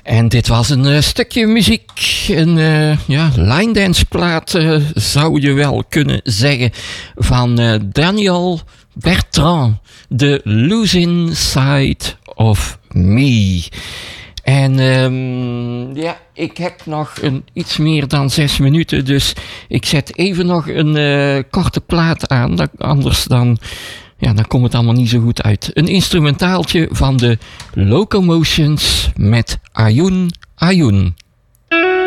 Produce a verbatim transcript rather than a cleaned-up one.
En dit was een uh, stukje muziek, een uh, ja, line dance plaat uh, zou je wel kunnen zeggen, van uh, Daniel Bertrand, The Losing Side of Me. En um, ja, ik heb nog een, iets meer dan zes minuten, dus ik zet even nog een uh, korte plaat aan, dat, anders dan... Ja, dan komt het allemaal niet zo goed uit. Een instrumentaaltje van de Locomotions met Ayun Ayun.